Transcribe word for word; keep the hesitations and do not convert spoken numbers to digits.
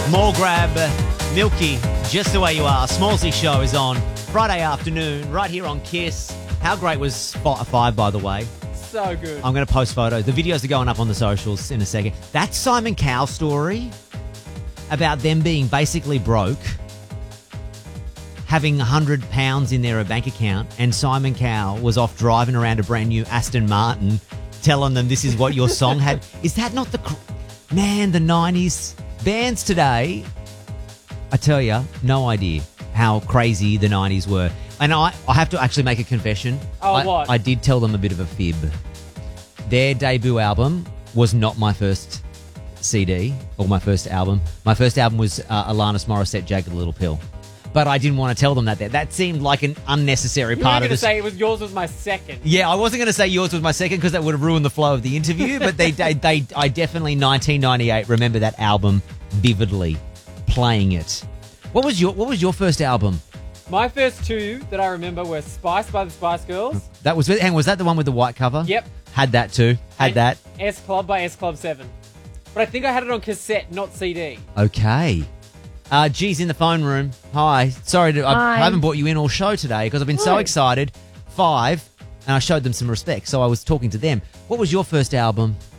More grab, Milky, just the way you are. Smallsy show is on Friday afternoon, right here on Kiss. How great was Fi- Five, by the way? So good. I'm going to post photos. The videos are going up on the socials in a second. That Simon Cowell story about them being basically broke, having one hundred pounds in their bank account, and Simon Cowell was off driving around a brand new Aston Martin telling them this is what your song had. Is that not the... Cr- Man, the nineties bands today, I tell you, no idea how crazy the nineties were. And I, I have to actually make a confession. Oh, I, what? I did tell them a bit of a fib. Their debut album was not my first C D or my first album. My first album was uh, Alanis Morissette, Jagged Little Pill. But I didn't want to tell them that. That seemed like an unnecessary You part were of going to this. say it was yours was my second. Yeah, I wasn't going to say yours was my second because that would have ruined the flow of the interview. But they, they, they, I definitely nineteen ninety-eight remember that album vividly, playing it. What was your What was your first album? My first two that I remember were Spice by the Spice Girls. That was. Hang, was that the one with the white cover? Yep. Had that too. Had and that. S Club by S Club seven. But I think I had it on cassette, not C D. Okay. Uh, G's in the phone room. Hi. Sorry, to, I, Hi. I haven't brought you in all show today because I've been so No. excited. Five, and I showed them some respect, so I was talking to them. What was your first album?